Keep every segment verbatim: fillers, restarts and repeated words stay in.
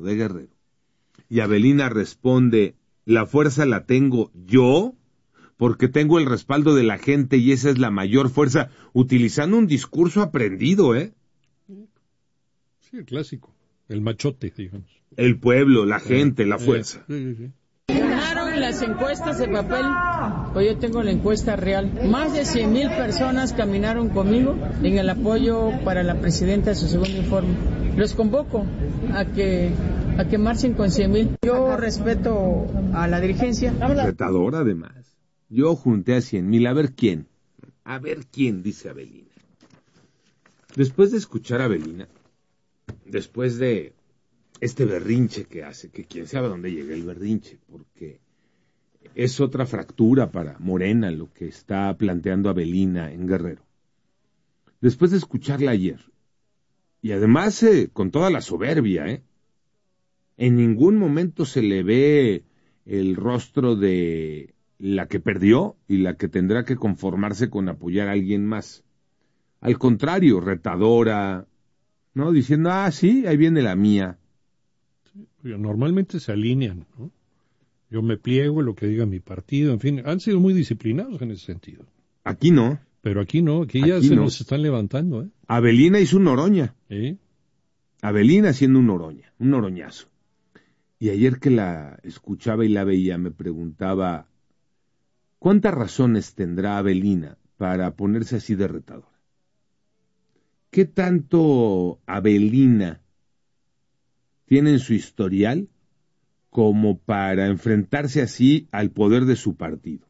de Guerrero. Y Avelina responde, la fuerza la tengo yo, porque tengo el respaldo de la gente y esa es la mayor fuerza, utilizando un discurso aprendido, ¿eh? Sí, el clásico, el machote, digamos. El pueblo, la gente, eh, la fuerza. Eh, sí, sí. Ganaron las encuestas de papel, pues yo tengo la encuesta real. Más de cien mil personas caminaron conmigo en el apoyo para la presidenta de su segundo informe. Los convoco a que a que marchen con cien mil. Yo respeto a la dirigencia. Retador, además. Yo junté a cien mil. A ver quién. A ver quién, dice Avelina. Después de escuchar a Avelina, después de este berrinche que hace, que quién sabe a dónde llega el berrinche, porque es otra fractura para Morena lo que está planteando Avelina en Guerrero. Después de escucharla ayer, y además eh, con toda la soberbia, ¿eh? En ningún momento se le ve el rostro de la que perdió y la que tendrá que conformarse con apoyar a alguien más. Al contrario, retadora, ¿no? Diciendo, ah, sí, ahí viene la mía. Normalmente se alinean, ¿no? Yo me pliego en lo que diga mi partido, en fin, han sido muy disciplinados en ese sentido. Aquí no. Pero aquí no, aquí, aquí ya se no. nos están levantando, ¿eh? Avelina hizo un Noroña. ¿Eh? Avelina haciendo un Noroña, un Noroñazo. Y ayer que la escuchaba y la veía, me preguntaba, ¿cuántas razones tendrá Avelina para ponerse así de retadora? ¿Qué tanto Avelina tiene en su historial como para enfrentarse así al poder de su partido?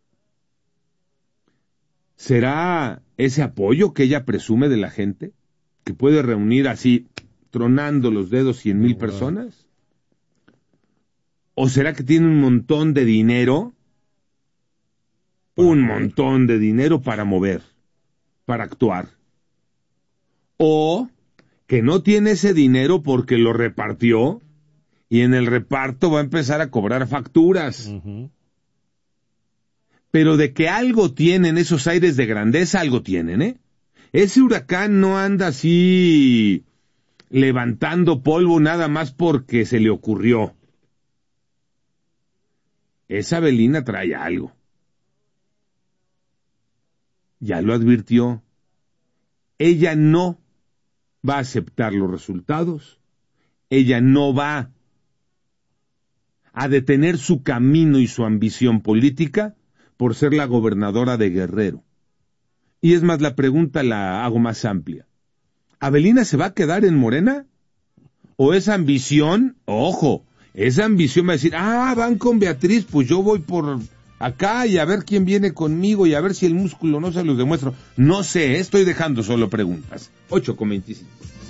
¿Será ese apoyo que ella presume de la gente? ¿Que puede reunir así, tronando los dedos, cien mil personas? ¿O será que tiene un montón de dinero? Un montón de dinero para mover, para actuar. ¿O que no tiene ese dinero porque lo repartió y en el reparto va a empezar a cobrar facturas? Uh-huh. Pero de que algo tienen esos aires de grandeza, algo tienen, ¿eh? Ese huracán no anda así levantando polvo nada más porque se le ocurrió. Esa Avelina trae algo. Ya lo advirtió. Ella no va a aceptar los resultados. Ella no va a detener su camino y su ambición política por ser la gobernadora de Guerrero. Y es más, la pregunta la hago más amplia. ¿Avelina se va a quedar en Morena? ¿O esa ambición, ojo, esa ambición va a decir, ah, van con Beatriz, pues yo voy por acá y a ver quién viene conmigo y a ver si el músculo no se los demuestro? No sé, estoy dejando solo preguntas. ocho con veinticinco.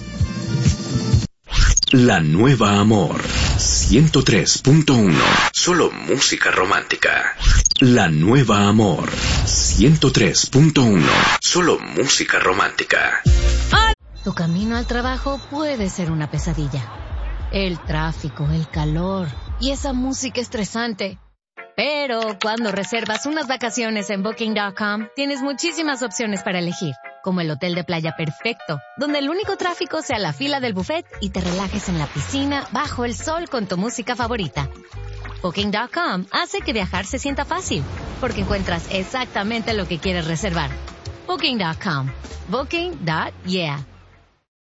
La Nueva Amor, ciento tres punto uno. Solo música romántica. La Nueva Amor, ciento tres punto uno. Solo música romántica. Tu camino al trabajo puede ser una pesadilla. El tráfico, el calor y esa música estresante. Pero cuando reservas unas vacaciones en Booking punto com, tienes muchísimas opciones para elegir, como el hotel de playa perfecto, donde el único tráfico sea la fila del buffet y te relajes en la piscina bajo el sol con tu música favorita. Booking punto com hace que viajar se sienta fácil, porque encuentras exactamente lo que quieres reservar. Booking punto com. Booking. Yeah.